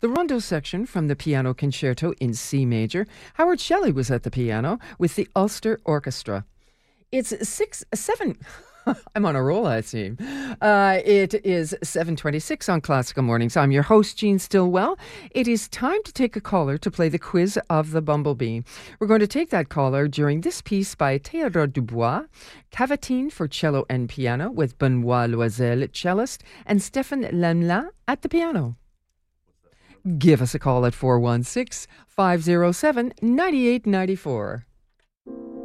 The rondo section from the Piano Concerto in C major. Howard Shelley was at the piano with the Ulster Orchestra. It's 7. I'm on a roll, I seem. It is 7:26 on Classical Mornings. I'm your host, Jean Stillwell. It is time to take a caller to play the quiz of the Bumblebee. We're going to take that caller during this piece by Théodore Dubois, Cavatine for cello and piano with Benoit Loisel, cellist, and Stéphane Lemlin at the piano. Give us a call at 416-507-9894.